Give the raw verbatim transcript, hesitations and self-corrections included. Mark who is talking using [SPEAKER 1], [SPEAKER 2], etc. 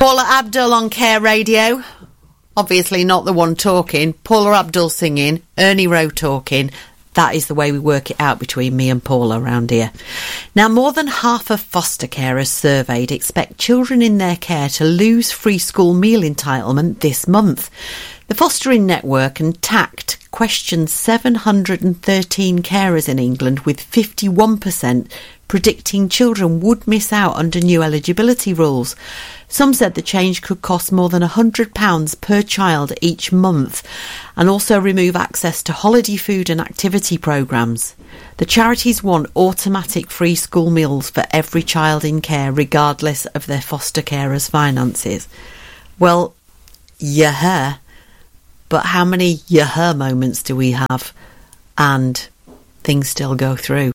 [SPEAKER 1] Paula Abdul on Care Radio. Obviously not the one talking. Paula Abdul singing. Ernie Rowe talking. That is the way we work it out between me and Paula around here. Now, more than half of foster carers surveyed expect children in their care to lose free school meal entitlement this month. The Fostering Network and TACT questioned seven hundred thirteen carers in England, with fifty-one percent predicting children would miss out under new eligibility rules. Some said the change could cost more than one hundred pounds per child each month and also remove access to holiday food and activity programmes. The charities want automatic free school meals for every child in care, regardless of their foster carers' finances. Well, yeah, but how many yeah moments do we have and things still go through?